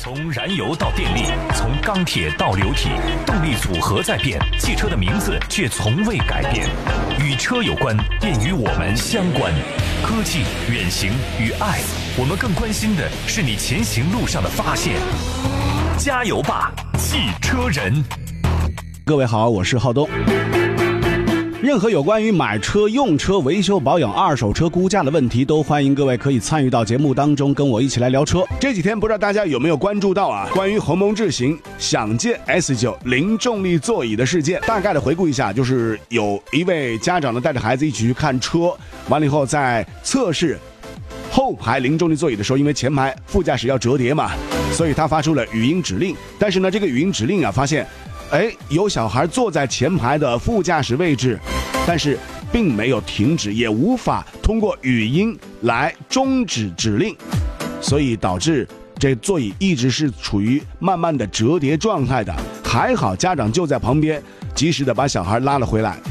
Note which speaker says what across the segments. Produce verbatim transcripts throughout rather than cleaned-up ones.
Speaker 1: 从燃油到电力，从钢铁到流体，动力组合在变，汽车的名字却从未改变。与车有关，便与我们相关。科技、远行与爱，我们更关心的是你前行路上的发现。加油吧，汽车人！
Speaker 2: 各位好，我是浩东。任何有关于买车、用车、维修保养、二手车估价的问题，都欢迎各位可以参与到节目当中，跟我一起来聊车。这几天不知道大家有没有关注到啊，关于鸿蒙智行想借 S 九 零重力座椅的事件。大概的回顾一下，就是有一位家长呢带着孩子一起去看车，完了以后在测试后排零重力座椅的时候，因为前排副驾驶要折叠嘛，所以他发出了语音指令。但是呢，这个语音指令啊，发现哎，有小孩坐在前排的副驾驶位置，但是并没有停止，也无法通过语音来终止指令，所以导致这座椅一直是处于慢慢的折叠状态的。还好家长就在旁边，及时的把小孩拉了回来。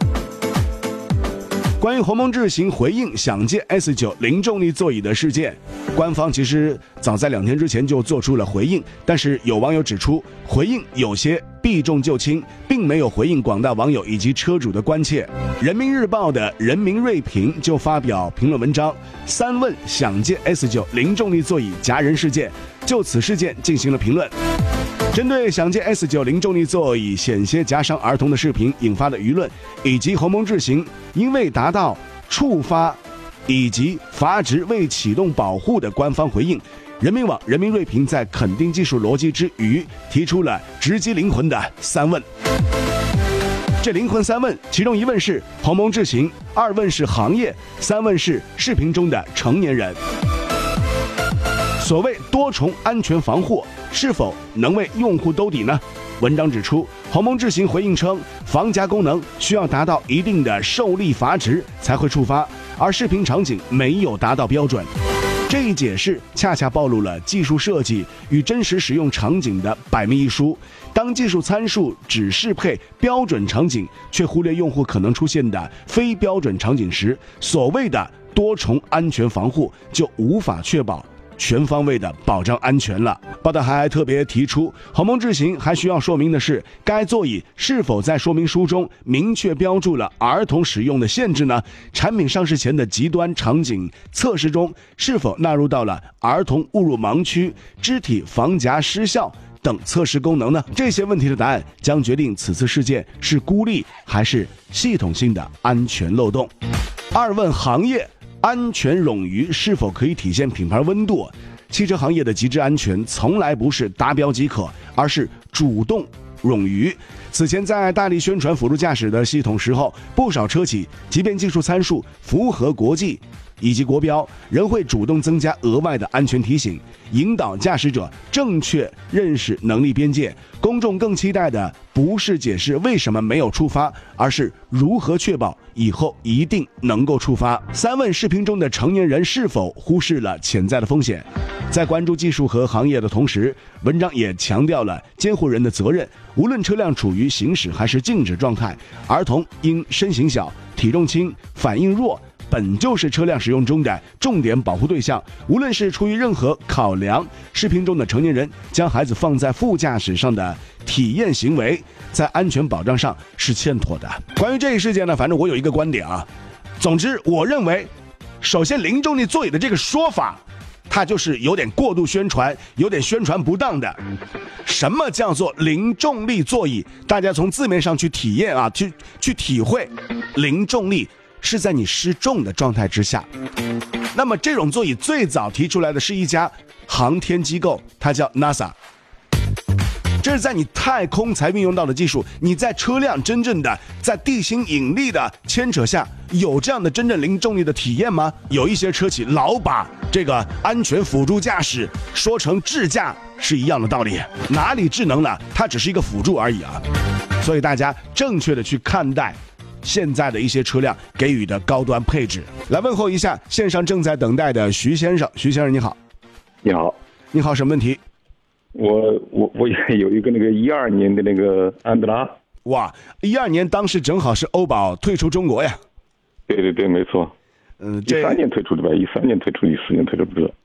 Speaker 2: 关于鸿蒙智行回应想借 S 九 零重力座椅的事件，官方其实早在两天之前就做出了回应，但是有网友指出，回应有些避重就轻，并没有回应广大网友以及车主的关切。人民日报的人民锐评就发表评论文章，三问想借 S 九 零重力座椅夹人事件，就此事件进行了评论。针对想借 S 九 零重力座椅险些夹伤儿童的视频引发的舆论，以及鸿蒙智行因为达到触发以及阀值未启动保护的官方回应，人民网人民锐评在肯定技术逻辑之余，提出了直击灵魂的三问。这灵魂三问，其中一问是鸿蒙智行，二问是行业，三问是视频中的成年人。所谓多重安全防护是否能为用户兜底呢？文章指出，鸿蒙智行回应称，防夹功能需要达到一定的受力阀值才会触发，而视频场景没有达到标准。这一解释恰恰暴露了技术设计与真实使用场景的百密一疏。当技术参数只适配标准场景，却忽略用户可能出现的非标准场景时，所谓的多重安全防护就无法确保全方位的保障安全了。报道还特别提出，鸿蒙智行还需要说明的是，该座椅是否在说明书中明确标注了儿童使用的限制呢？产品上市前的极端场景测试中是否纳入到了儿童误入盲区、肢体防夹失效等测试功能呢？这些问题的答案将决定此次事件是孤立还是系统性的安全漏洞。二问行业，安全冗余是否可以体现品牌温度？汽车行业的极致安全从来不是达标即可，而是主动冗余。此前在大力宣传辅助驾驶的系统时候，不少车企即便技术参数符合国际以及国标，仍会主动增加额外的安全提醒，引导驾驶者正确认识能力边界。公众更期待的不是解释为什么没有触发，而是如何确保以后一定能够触发。三问视频中的成年人是否忽视了潜在的风险？在关注技术和行业的同时，文章也强调了监护人的责任。无论车辆处于行驶还是静止状态，儿童因身形小、体重轻、反应弱，本就是车辆使用中的重点保护对象。无论是出于任何考量，视频中的成年人将孩子放在副驾驶上的体验行为，在安全保障上是欠妥的。关于这一事件呢，反正我有一个观点啊。总之，我认为，首先零重力座椅的这个说法，它就是有点过度宣传，有点宣传不当的。什么叫做零重力座椅？大家从字面上去体验啊，去去体会，零重力是在你失重的状态之下。那么这种座椅最早提出来的是一家航天机构，它叫 NASA。这是在你太空才运用到的技术，你在车辆真正的在地心引力的牵扯下，有这样的真正零重力的体验吗？有一些车企老把这个安全辅助驾驶说成智驾是一样的道理，哪里智能了？它只是一个辅助而已啊。所以大家正确的去看待现在的一些车辆给予的高端配置。来问候一下线上正在等待的徐先生。徐先生你好。
Speaker 3: 你好。
Speaker 2: 你好，什么问题？
Speaker 3: 我我我也有一个那个一二年的那个安德拉。
Speaker 2: 哇，一二年当时正好是欧宝退出中国呀。
Speaker 3: 对对对，没错。
Speaker 2: 嗯，
Speaker 3: 一三年退出的吧？一三年退出，一四年退出不知道。